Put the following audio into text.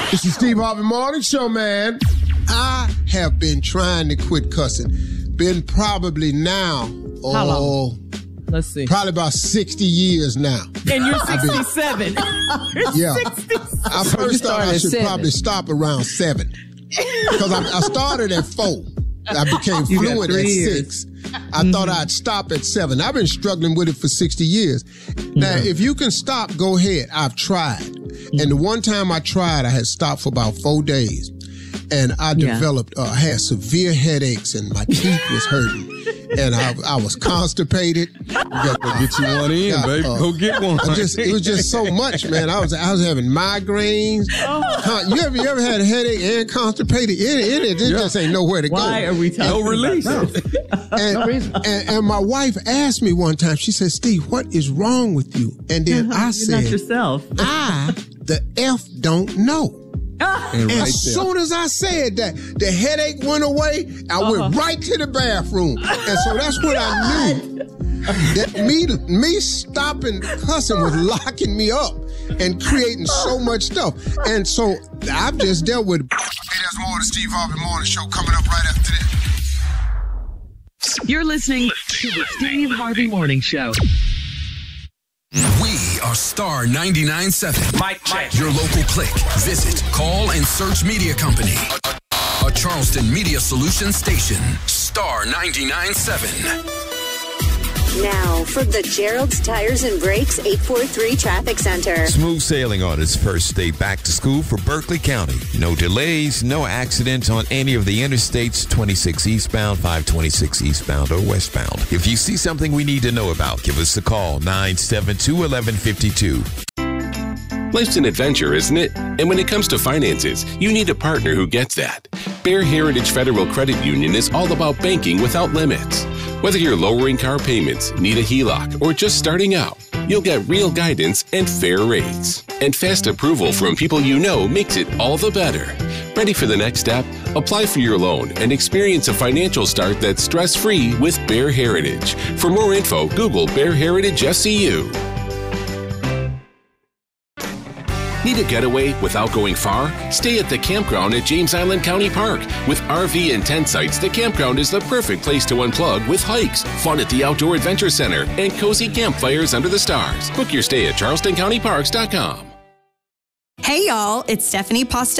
It's the Steve Harvey Morning Show, man. I have been trying to quit cussing. Been probably now, How long? Let's see. Probably about 60 years now. And you're 67. Yeah. 67. I first thought I should probably stop around 7. Because I started at 4. I became fluent at 6. I thought I'd stop at 7. I've been struggling with it for 60 years. Now, if you can stop, go ahead. I've tried. And the one time I tried, I had stopped for about 4 days. And I developed, I had severe headaches and my teeth was hurting. And I was constipated. Go get you one in, baby. Go get one. It was just so much, man. I was having migraines. You ever had a headache and constipated? It just ain't nowhere to go. Why are we talking no release? about this? No reason. And my wife asked me one time, she said, Steve, what is wrong with you? And then I said, not yourself. The F don't know. And as soon as I said that, the headache went away. I went right to the bathroom. And so that's when I knew that me stopping cussing was locking me up and creating so much stuff. And so I've just dealt with it. Hey, there's more of the Steve Harvey Morning Show coming up right after this. You're listening to the Steve Harvey Morning Show. We are Star 99.7. Mic check. Your local click. Visit, call, and search media company. A Charleston Media Solutions station. Star 99.7. Now, from the Gerald's Tires and Brakes 843 Traffic Center. Smooth sailing on its first day back to school for Berkeley County. No delays, no accidents on any of the interstates, 26 eastbound, 526 eastbound, or westbound. If you see something we need to know about, give us a call, 972-1152. Life's an adventure, isn't it? And when it comes to finances, you need a partner who gets that. Bear Heritage Federal Credit Union is all about banking without limits. Whether you're lowering car payments, need a HELOC, or just starting out, you'll get real guidance and fair rates. And fast approval from people you know makes it all the better. Ready for the next step? Apply for your loan and experience a financial start that's stress-free with Bear Heritage. For more info, Google Bear Heritage FCU. Need a getaway without going far? Stay at the campground at James Island County Park. With RV and tent sites, the campground is the perfect place to unplug with hikes, fun at the Outdoor Adventure Center, and cozy campfires under the stars. Book your stay at charlestoncountyparks.com. Hey y'all, it's Stephanie Post